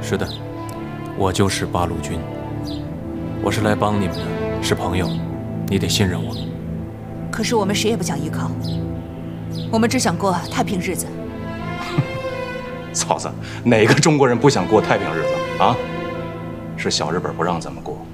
是的，我就是八路军，我是来帮你们的，是朋友，你得信任我。 可是我们谁也不想依靠，我们只想过太平日子。 嫂子，哪个中国人不想过太平日子啊？是小日本不让咱们过。